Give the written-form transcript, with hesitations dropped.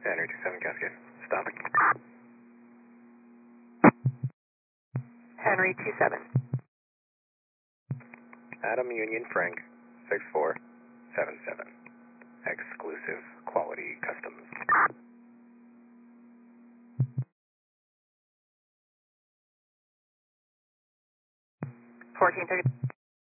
Henry 27 Cascade. Stopping. Henry 27. Adam Union Frank 6477. Exclusive Quality Customs. 1430.